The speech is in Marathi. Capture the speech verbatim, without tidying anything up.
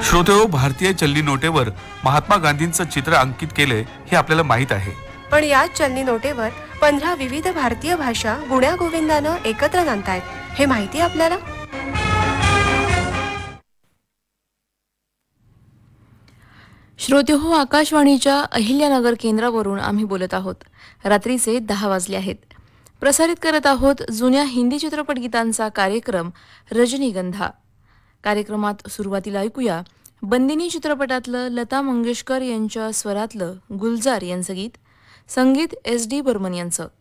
श्रोतेहो, भारतीय चलनी नोटेवर महात्मा गांधींचं चित्र अंकित केलंय हे आपल्याला माहित आहे. पण याच चलनी नोटेवर पंधरा विविध भारतीय भाषा गुण्या गोविंदानं एकत्र आणतायत. हे माहिती आपल्याला? श्रोते हो, आकाशवाणीच्या अहिल्यानगर केंद्रावरून आम्ही बोलत आहोत. रात्रीचे दहा वाजले आहेत. प्रसारित करत आहोत जुन्या हिंदी चित्रपट गीतांचा कार्यक्रम रजनीगंधा. कार्यक्रमात सुरुवातीला ऐकूया बंदिनी चित्रपटातलं लता मंगेशकर यांच्या स्वरातलं गुलजार यांचं गीत, संगीत एस डी बर्मन यांचं.